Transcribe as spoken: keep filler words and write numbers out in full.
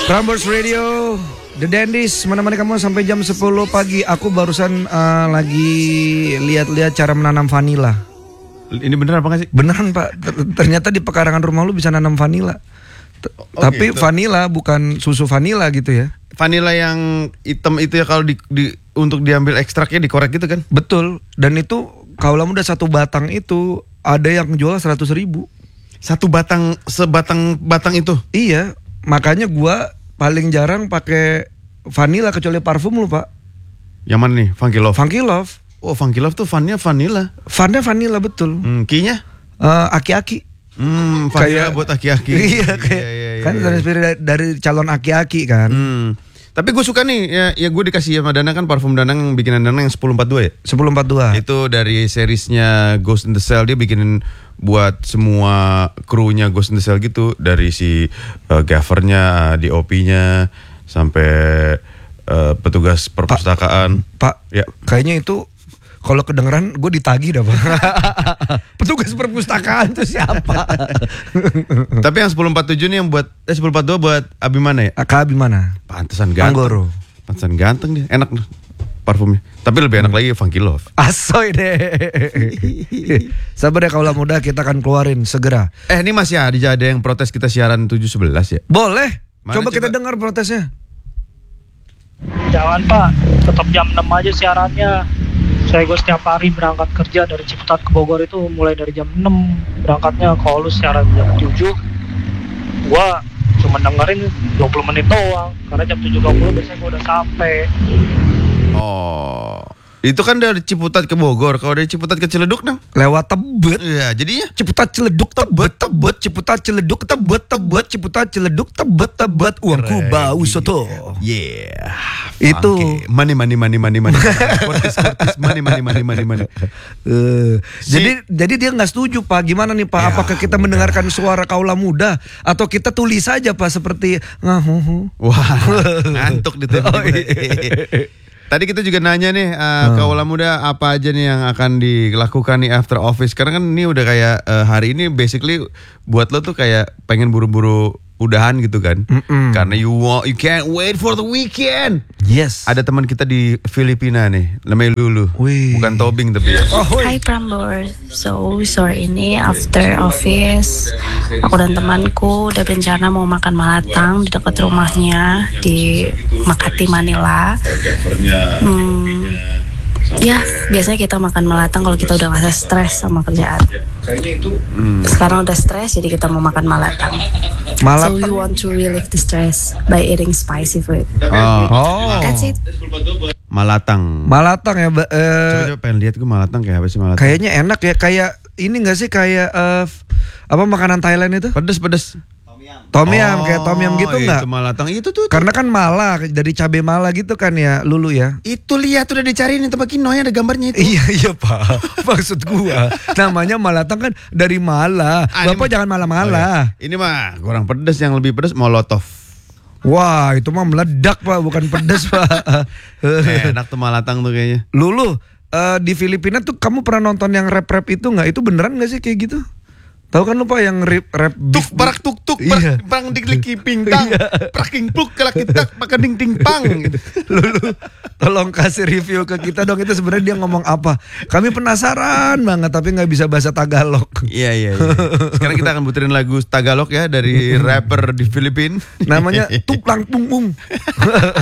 Prambors Radio, The Dandies, menemani kamu sampai jam sepuluh pagi. Aku barusan uh, lagi lihat-lihat cara menanam vanila. Ini beneran apa gak sih? Beneran Pak, ternyata di pekarangan rumah lu bisa nanam vanila. Oh, tapi gitu. Vanila bukan susu vanila gitu ya. Vanila yang hitam itu ya, kalau di, di untuk diambil ekstraknya dikorek gitu kan? Betul. Dan itu kalau udah satu batang itu ada yang jual seratus ribu. Satu batang, sebatang batang itu? Iya. Makanya gua paling jarang pakai vanila kecuali parfum lu Pak. Yang mana nih? Funky Love? Funky Love. Oh, Funky Love tuh funnya vanila. Funnya vanila betul. Hmm, key-nya? Uh, aki-aki. Hmm, vanila buat aki-aki. Iya, kayak iya, iya, iya, kan terinspirasi dari, dari calon aki-aki kan. Hmm. Tapi gue suka nih, ya, ya gue dikasih sama Danang kan parfum Danang yang bikinan Danang yang sepuluh empat dua ya? sepuluh empat dua. Itu dari seriesnya Ghost in the Shell, dia bikinin buat semua krunya Ghost in the Shell gitu. Dari si uh, gaffernya, D O P-nya, sampai uh, petugas perpustakaan. Pak, ya. Kayaknya itu kalau kedengeran gue ditagih dah Pak. Petugas perpustakaan itu siapa? Tapi yang sepuluh empat tujuh nih yang buat eh sepuluh empat dua buat Abimana ya? Aka Abimana. Pantesan ganteng. Anggoro. Pantesan ganteng dia, enak parfumnya. Tapi lebih enak hmm. lagi Funky Love. Asoy deh. Sabar ya kaulah muda, kita akan keluarin segera. Eh ini masih ada ada yang protes kita siaran tujuh sebelas ya? Boleh. Mana coba, coba kita dengar protesnya. Jangan Pak, tetap jam enam aja siarannya. Saya gue setiap hari berangkat kerja dari Ciputat ke Bogor itu mulai dari jam enam berangkatnya. Kalau lu siaran jam tujuh, gue cuma dengerin dua puluh menit doang. Karena jam tujuh dua puluh biasanya gue udah sampai. Oh, itu kan dari Ciputat ke Bogor. Kalau dari Ciputat ke Ciledug nang lewat Tebet. Iya, jadinya Ciputat Ciledug Tebet Tebet Ciputat Ciledug Tebet Tebet Ciputat Ciledug Tebet Tebet. Uangku bau soto. Yeah. Itu money money money money money. Kortis kortis money money money money money. Uh, si, jadi jadi dia nggak setuju Pak. Gimana nih Pak? Ya, apakah kita udah mendengarkan suara kaula muda atau kita tulis saja Pak seperti ngahuhu? Wah, ngantuk di tempat. Oh, iya. Tadi kita juga nanya nih, uh, hmm. kaula muda apa aja nih yang akan dilakukan nih after office. Karena kan ini udah kayak uh, hari ini basically buat lo tuh kayak pengen buru-buru udahan gitu kan. Mm-mm. Karena you want, you can't wait for the weekend. Yes. Ada teman kita di Filipina nih, namanya Lulu. Wih. Bukan Tobing tapi ya. Oh, Hai Prambors. So sore ini after office aku dan temanku udah berencana mau makan malatang di dekat rumahnya di Makati, Manila. Hmm, ya biasanya kita makan malatang kalau kita udah nggak stres sama kerjaan. Hmm. Sekarang udah stres jadi kita mau makan malatang. Malatang. So we want to relieve the stress by eating spicy food. Oh, oh. That's it. Malatang. Malatang ya. Uh, Coba-coba pengen lihat gue malatang kayak apa sih malatang? Kayaknya enak ya, kayak ini nggak sih kayak uh, apa makanan Thailand itu? Pedes-pedes. Tom yum, oh, kayak tom yum gitu nggak? Itu malatang itu tuh, tuh. Karena kan mala dari cabai mala gitu kan ya, Lulu ya. Itu lihat udah dicariin itu Pak Kinoy ada gambarnya itu. Iya iya Pak. Maksud gua namanya malatang kan dari mala. Ah, Bapak jangan mala-mala. Oh, ya. Ini mah kurang pedes, yang lebih pedes molotov. Wah itu mah meledak Pak, bukan pedes Pak. Enak tuh malatang tuh kayaknya. Lulu uh, di Filipina tuh kamu pernah nonton yang rap-rap itu nggak? Itu beneran nggak sih kayak gitu? Tahu kan lupa yang rap rap tuk barak tuk tuk iya. Perang dikliki pingtang praking pluk kalau kita pakai ding ding pang gitu. Lulu tolong kasih review ke kita dong, itu sebenarnya dia ngomong apa? Kami penasaran banget tapi nggak bisa bahasa Tagalog. Iya iya. iya. Sekarang kita akan puterin lagu Tagalog ya dari rapper di Filipina. Namanya Tuklang Pung Pung.